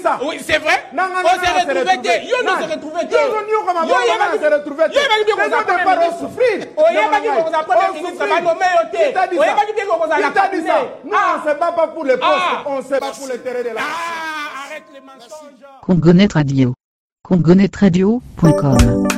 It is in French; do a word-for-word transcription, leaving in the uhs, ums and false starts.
ça. Oui, c'est vrai. Non, non, on non, s'est non, retrouvés. Yo, nous s'est retrouvés. Yo, nous, comme avant, on s'est retrouvés. Yo, il va dire qu'on a pas souffrir. Oh, il va dire qu'on a pas de ministre, ça va nommer au thé. Oh, il va dire qu'on a la dit ça. Nous, on ne se bat pas pour les postes, on se bat pour le terrain de la. Ah, arrête les mensonges. Congonet Radio. congonet radio point com